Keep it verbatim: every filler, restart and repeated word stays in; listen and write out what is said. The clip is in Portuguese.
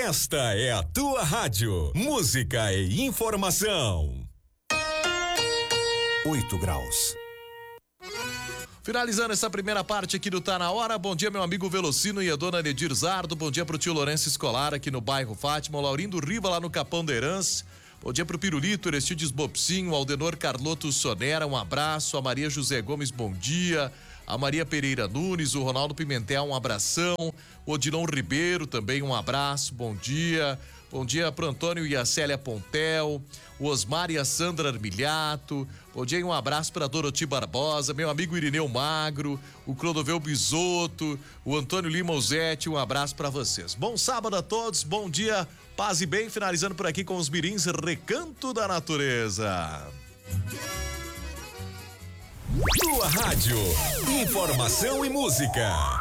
Esta é a tua rádio. Música e informação. Oito graus. Finalizando essa primeira parte aqui do Tá Na Hora, bom dia meu amigo Velocino e a dona Nedir Zardo, bom dia pro tio Lourenço Escolar aqui no bairro Fátima, o Laurindo Riva lá no Capão da Herança, bom dia pro Pirulito, Aristides Bopsinho, Aldenor Carloto Sonera, um abraço, a Maria José Gomes, bom dia, a Maria Pereira Nunes, o Ronaldo Pimentel, um abração, o Odilon Ribeiro também um abraço, bom dia, bom dia pro Antônio e a Célia Pontel, o Osmar e a Sandra Armilhato, bom dia e um abraço para Doroti Barbosa, meu amigo Irineu Magro, o Clodovel Bisotto, o Antônio Lima Uzetti, um abraço para vocês. Bom sábado a todos, bom dia, paz e bem, finalizando por aqui com os mirins Recanto da Natureza. Tua rádio, informação e música.